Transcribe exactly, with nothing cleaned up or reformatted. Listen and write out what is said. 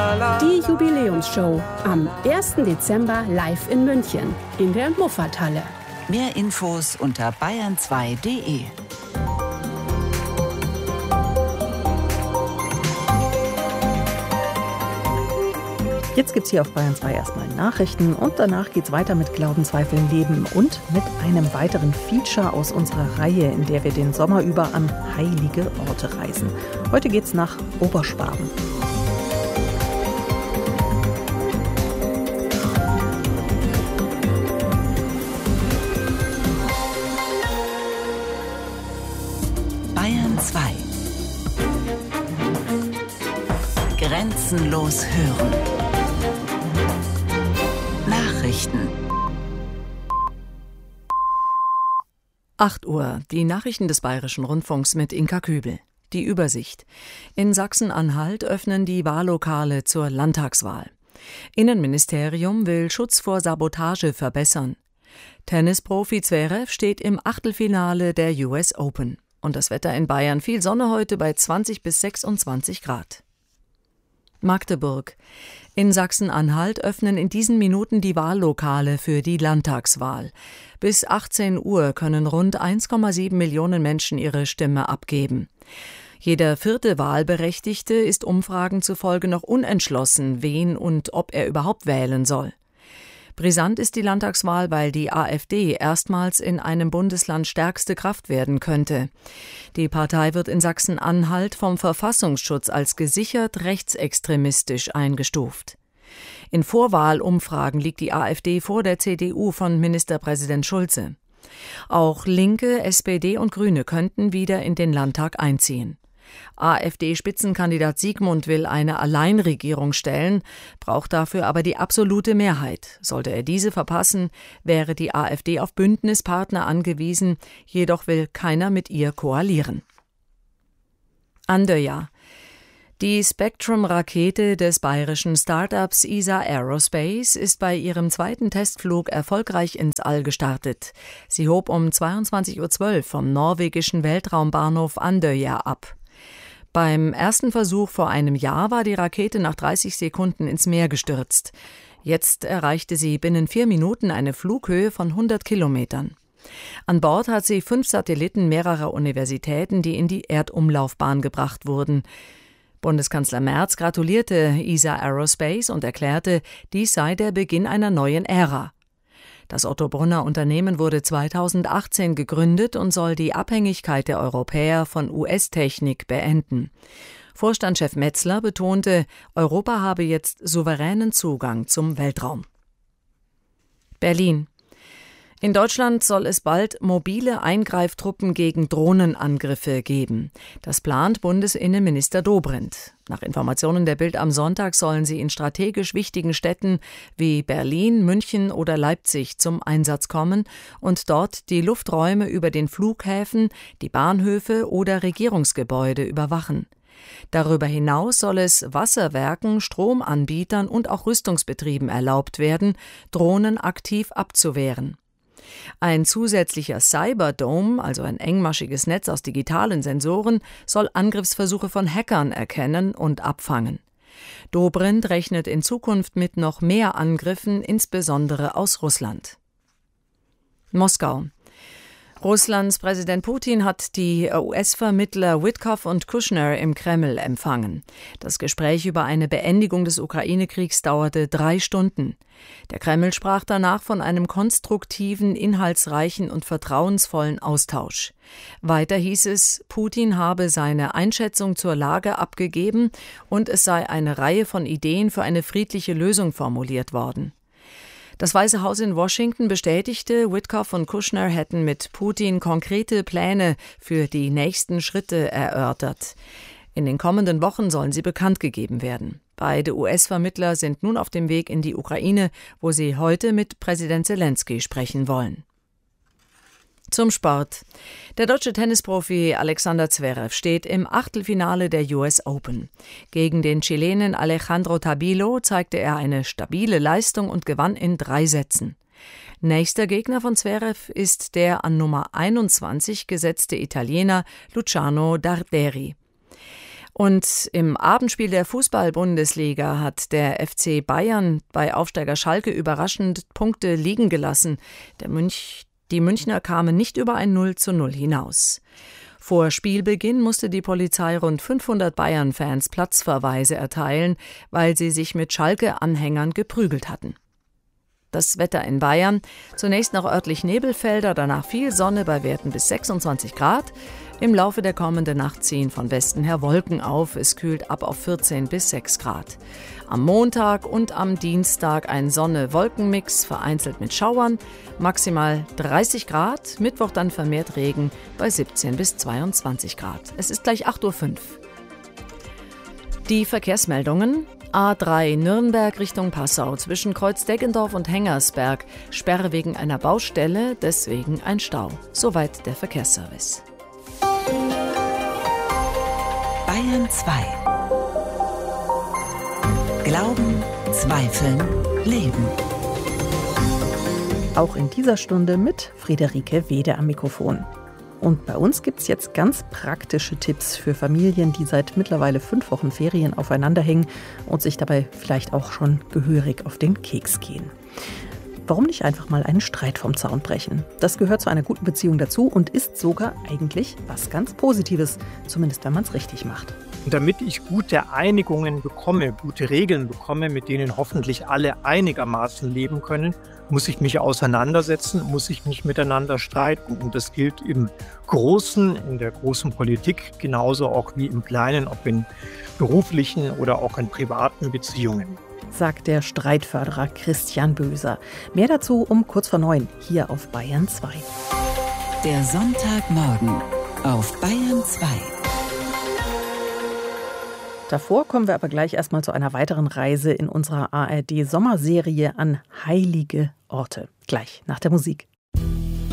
Die Jubiläumsshow am ersten Dezember live in München in der Muffathalle. Mehr Infos unter bayern zwei punkt de. Jetzt gibt's hier auf Bayern zwei erstmal Nachrichten und danach geht's weiter mit Glauben, Zweifeln, Leben und mit einem weiteren Feature aus unserer Reihe, in der wir den Sommer über an heilige Orte reisen. Heute geht's nach Oberschwaben. Bayern zwei. Grenzenlos hören. Nachrichten. acht Uhr, die Nachrichten des Bayerischen Rundfunks mit Inka Kübel. Die Übersicht. In Sachsen-Anhalt öffnen die Wahllokale zur Landtagswahl. Innenministerium will Schutz vor Sabotage verbessern. Tennisprofi Zverev steht im Achtelfinale der U S Open. Und das Wetter in Bayern: viel Sonne heute bei zwanzig bis sechsundzwanzig Grad. Magdeburg. In Sachsen-Anhalt öffnen in diesen Minuten die Wahllokale für die Landtagswahl. Bis achtzehn Uhr können rund eins Komma sieben Millionen Menschen ihre Stimme abgeben. Jeder vierte Wahlberechtigte ist Umfragen zufolge noch unentschlossen, wen und ob er überhaupt wählen soll. Brisant ist die Landtagswahl, weil die AfD erstmals in einem Bundesland stärkste Kraft werden könnte. Die Partei wird in Sachsen-Anhalt vom Verfassungsschutz als gesichert rechtsextremistisch eingestuft. In Vorwahlumfragen liegt die AfD vor der C D U von Ministerpräsident Schulze. Auch Linke, S P D und Grüne könnten wieder in den Landtag einziehen. AfD-Spitzenkandidat Siegmund will eine Alleinregierung stellen, braucht dafür aber die absolute Mehrheit. Sollte er diese verpassen, wäre die AfD auf Bündnispartner angewiesen, jedoch will keiner mit ihr koalieren. Andøya. Die Spectrum-Rakete des bayerischen Start-ups E S A Aerospace ist bei ihrem zweiten Testflug erfolgreich ins All gestartet. Sie hob um zweiundzwanzig Uhr zwölf vom norwegischen Weltraumbahnhof Andøya ab. Beim ersten Versuch vor einem Jahr war die Rakete nach dreißig Sekunden ins Meer gestürzt. Jetzt erreichte sie binnen vier Minuten eine Flughöhe von hundert Kilometern. An Bord hat sie fünf Satelliten mehrerer Universitäten, die in die Erdumlaufbahn gebracht wurden. Bundeskanzler Merz gratulierte E S A Aerospace und erklärte, dies sei der Beginn einer neuen Ära. Das Otto-Brunner-Unternehmen wurde zweitausendachtzehn gegründet und soll die Abhängigkeit der Europäer von U S-Technik beenden. Vorstandschef Metzler betonte, Europa habe jetzt souveränen Zugang zum Weltraum. Berlin. In Deutschland soll es bald mobile Eingreiftruppen gegen Drohnenangriffe geben. Das plant Bundesinnenminister Dobrindt. Nach Informationen der Bild am Sonntag sollen sie in strategisch wichtigen Städten wie Berlin, München oder Leipzig zum Einsatz kommen und dort die Lufträume über den Flughäfen, die Bahnhöfe oder Regierungsgebäude überwachen. Darüber hinaus soll es Wasserwerken, Stromanbietern und auch Rüstungsbetrieben erlaubt werden, Drohnen aktiv abzuwehren. Ein zusätzlicher Cyberdome, also ein engmaschiges Netz aus digitalen Sensoren, soll Angriffsversuche von Hackern erkennen und abfangen. Dobrindt rechnet in Zukunft mit noch mehr Angriffen, insbesondere aus Russland. Moskau. Russlands Präsident Putin hat die U S-Vermittler Witkoff und Kushner im Kreml empfangen. Das Gespräch über eine Beendigung des Ukraine-Kriegs dauerte drei Stunden. Der Kreml sprach danach von einem konstruktiven, inhaltsreichen und vertrauensvollen Austausch. Weiter hieß es, Putin habe seine Einschätzung zur Lage abgegeben und es sei eine Reihe von Ideen für eine friedliche Lösung formuliert worden. Das Weiße Haus in Washington bestätigte, Witkoff und Kushner hätten mit Putin konkrete Pläne für die nächsten Schritte erörtert. In den kommenden Wochen sollen sie bekannt gegeben werden. Beide U S-Vermittler sind nun auf dem Weg in die Ukraine, wo sie heute mit Präsident Zelensky sprechen wollen. Zum Sport. Der deutsche Tennisprofi Alexander Zverev steht im Achtelfinale der U S Open. Gegen den Chilenen Alejandro Tabilo zeigte er eine stabile Leistung und gewann in drei Sätzen. Nächster Gegner von Zverev ist der an Nummer einundzwanzig gesetzte Italiener Luciano Darderi. Und im Abendspiel der Fußball-Bundesliga hat der F C Bayern bei Aufsteiger Schalke überraschend Punkte liegen gelassen. Der Münch, die Münchner kamen nicht über ein null zu null hinaus. Vor Spielbeginn musste die Polizei rund fünfhundert Bayern-Fans Platzverweise erteilen, weil sie sich mit Schalke-Anhängern geprügelt hatten. Das Wetter in Bayern: zunächst noch örtlich Nebelfelder, danach viel Sonne bei Werten bis sechsundzwanzig Grad. Im Laufe der kommenden Nacht ziehen von Westen her Wolken auf. Es kühlt ab auf vierzehn bis sechs Grad. Am Montag und am Dienstag ein Sonne-Wolken-Mix, vereinzelt mit Schauern. Maximal dreißig Grad. Mittwoch dann vermehrt Regen bei siebzehn bis zweiundzwanzig Grad. Es ist gleich acht Uhr fünf. Die Verkehrsmeldungen: A drei Nürnberg Richtung Passau zwischen Kreuz-Deggendorf und Hengersberg. Sperre wegen einer Baustelle, deswegen ein Stau. Soweit der Verkehrsservice. Bayern zwei. Glauben, Zweifeln, Leben. Auch in dieser Stunde mit Friederike Wede am Mikrofon. Und bei uns gibt es jetzt ganz praktische Tipps für Familien, die seit mittlerweile fünf Wochen Ferien aufeinander hängen und sich dabei vielleicht auch schon gehörig auf den Keks gehen. Warum nicht einfach mal einen Streit vom Zaun brechen? Das gehört zu einer guten Beziehung dazu und ist sogar eigentlich was ganz Positives, zumindest wenn man es richtig macht. Und damit ich gute Einigungen bekomme, gute Regeln bekomme, mit denen hoffentlich alle einigermaßen leben können, muss ich mich auseinandersetzen, muss ich mich miteinander streiten. Und das gilt im Großen, in der großen Politik, genauso auch wie im Kleinen, ob in beruflichen oder auch in privaten Beziehungen. Sagt der Streitförderer Christian Böser. Mehr dazu um kurz vor neun hier auf Bayern zwei. Der Sonntagmorgen auf Bayern zwei. Davor kommen wir aber gleich erstmal zu einer weiteren Reise in unserer A R D-Sommerserie an heilige Orte. Gleich nach der Musik.